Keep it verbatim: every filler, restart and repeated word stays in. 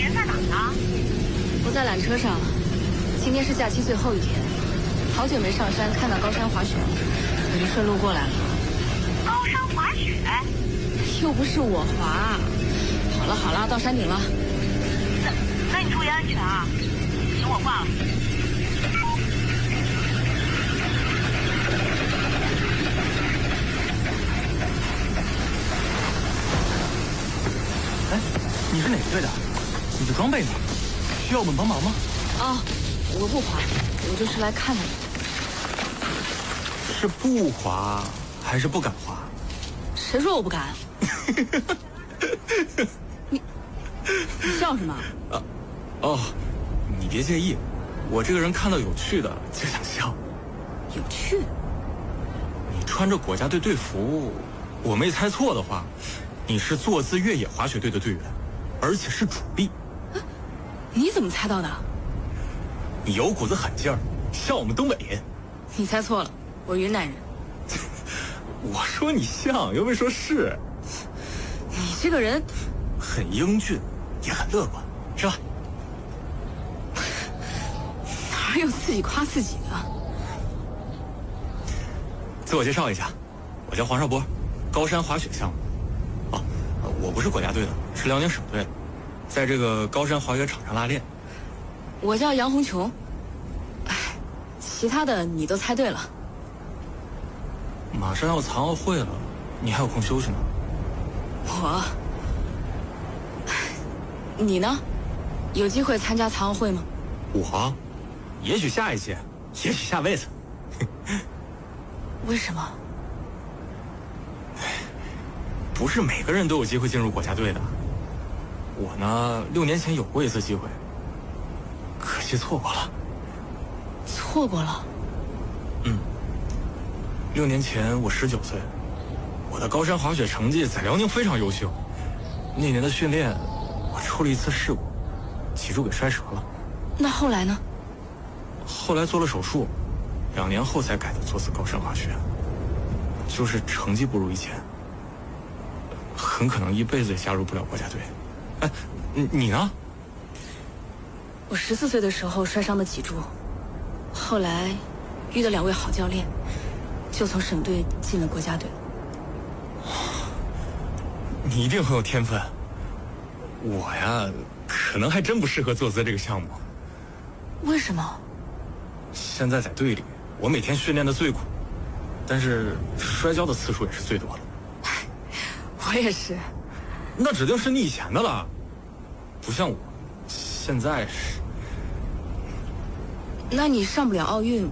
人在哪呢？ 我在缆车上，今天是假期最后一天，好久没上山看到高山滑雪了，我就顺路过来了。 高山滑雪？ 又不是我滑。好了好了，到山顶了。 那那你注意安全啊！行，我挂了。 哎，你是哪个队的？你的装备呢？需要我们帮忙吗？ 哦，我不滑，我就是来看看你。 是不滑还是不敢滑？ 谁说我不敢？你你笑什么？ 啊，哦，你别介意，我这个人看到有趣的就想笑。 有趣？ 你穿着国家队队服，我没猜错的话，你是坐姿越野滑雪队的队员，而且是主力。 你怎么猜到的？ 你有股子狠劲儿，像我们东北人。 你猜错了，我云南人。 我说你像，又没说是。 你这个人很英俊，也很乐观，是吧？ 哪有自己夸自己的？ 自我介绍一下，我叫黄少波，高山滑雪项目。哦，我不是国家队的，是辽宁省队的，在这个高山滑雪场上拉练。 我叫杨红琼。哎，其他的你都猜对了。 马上要残奥会了，你还有空休息吗？ 我，你呢？有机会参加残奥会吗？ 我，也许下一届，也许下辈子。 为什么？ 不是每个人都有机会进入国家队的。我呢，六年前有过一次机会，可惜错过了。 错过了？ 嗯。六年前我十九岁，我的高山滑雪成绩在辽宁非常优秀。那年的训练，我出了一次事故，脊柱给摔折了。 那后来呢？ 后来做了手术，两年后才改的坐姿高山滑雪。就是成绩不如以前，很可能一辈子也加入不了国家队。哎，你呢？ 我十四岁的时候摔伤的脊柱，后来遇到两位好教练，就从省队进了国家队。 你一定很有天分。我呀，可能还真不适合坐姿这个项目。 为什么？ 现在在队里，我每天训练的最苦，但是摔跤的次数也是最多的。 我也是。 那指定是你以前的了，不像我，现在是。 那你上不了奥运，